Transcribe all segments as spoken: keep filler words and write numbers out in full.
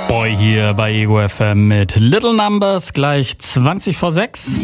Boy hier bei Ego F M mit Little Numbers, gleich zwanzig vor sechs.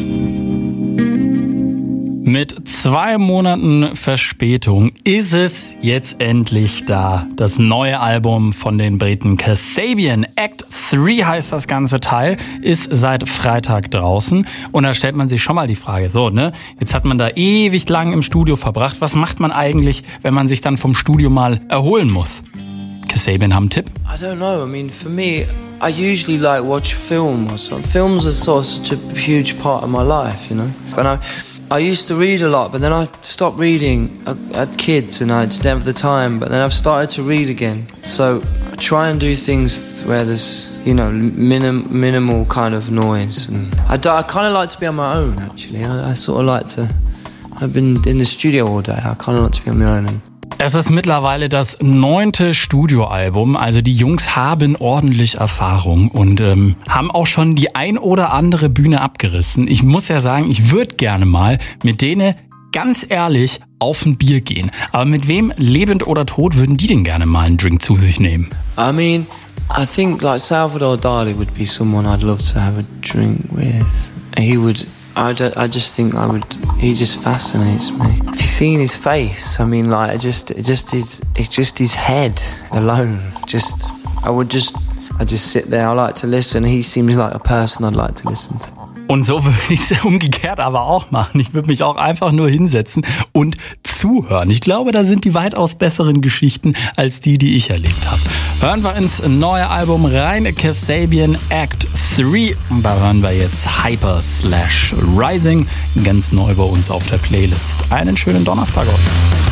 Mit zwei Monaten Verspätung ist es jetzt endlich da. Das neue Album von den Briten Kasabian, Act drei heißt das ganze Teil, ist seit Freitag draußen. Und da stellt man sich schon mal die Frage, so, ne? Jetzt hat man da ewig lang im Studio verbracht. Was macht man eigentlich, wenn man sich dann vom Studio mal erholen muss? Kasabian haben einen Tipp? I don't know. I mean, for me, I usually like watch a film or something. Films are sort of such a huge part of my life, you know. And I, I used to read a lot, but then I stopped reading. I had kids and I didn't have the time. But then I've started to read again. So I try and do things where there's, you know, minim, minimal kind of noise. And I, do, I kind of like to be on my own, actually. I, I sort of like to. I've been in the studio all day. I kind of like to be on my own. And, es ist mittlerweile das neunte Studioalbum, also die Jungs haben ordentlich Erfahrung und ähm, haben auch schon die ein oder andere Bühne abgerissen. Ich muss ja sagen, ich würde gerne mal mit denen ganz ehrlich auf ein Bier gehen. Aber mit wem, lebend oder tot, würden die denn gerne mal einen Drink zu sich nehmen? I mean, I think like Salvador Dali would be someone I'd love to have a drink with. He would... I, don't, I just think I would. He just fascinates me. Have you seen his face? I mean, like, just, just his, it's just his head alone. Just, I would just, I just sit there. I like to listen. He seems like a person I'd like to listen to. Und so würde ich es umgekehrt aber auch machen. Ich würde mich auch einfach nur hinsetzen und zuhören. Ich glaube, da sind die weitaus besseren Geschichten als die, die ich erlebt habe. Hören wir ins neue Album rein, Kasabian Act drei. Und da hören wir jetzt Hyper slash Rising, ganz neu bei uns auf der Playlist. Einen schönen Donnerstag euch.